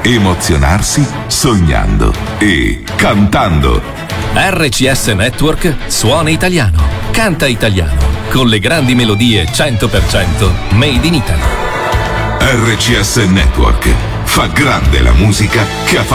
emozionarsi sognando e cantando. RCS Network suona italiano, canta italiano, con le grandi melodie 100% made in Italy. RCS Network fa grande la musica che ha fatto